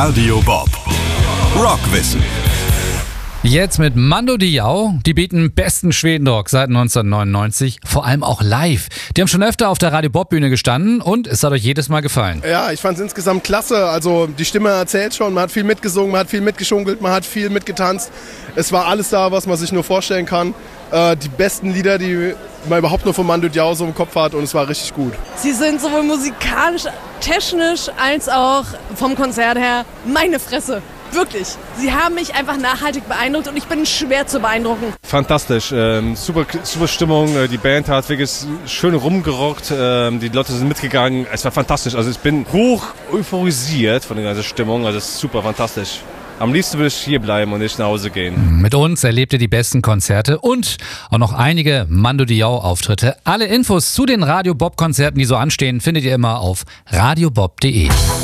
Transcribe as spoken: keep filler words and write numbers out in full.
Radio Bob. Rockwissen. Jetzt mit Mando Diao. Die bieten besten Schwedenrock seit neunzehnhundertneunundneunzig, vor allem auch live. Die haben schon öfter auf der Radio Bob Bühne gestanden und es hat euch jedes Mal gefallen. Ja, ich fand es insgesamt klasse. Also die Stimme erzählt schon, man hat viel mitgesungen, man hat viel mitgeschunkelt, man hat viel mitgetanzt. Es war alles da, was man sich nur vorstellen kann. Äh, die besten Lieder, die man überhaupt nur von Mando Diao so im Kopf hat, und es war richtig gut. Sie sind sowohl musikalisch, technisch als auch vom Konzert her meine Fresse. Wirklich. Sie haben mich einfach nachhaltig beeindruckt und ich bin schwer zu beeindrucken. Fantastisch. Ähm, super, super Stimmung. Die Band hat wirklich schön rumgerockt. Ähm, die Leute sind mitgegangen. Es war fantastisch. Also ich bin hoch euphorisiert von der ganzen Stimmung. Also es ist super fantastisch. Am liebsten würde ich hier bleiben und nicht nach Hause gehen. Mit uns erlebt ihr die besten Konzerte und auch noch einige Mando Diao Auftritte. Alle Infos zu den Radio Bob Konzerten, die so anstehen, findet ihr immer auf radiobob punkt de.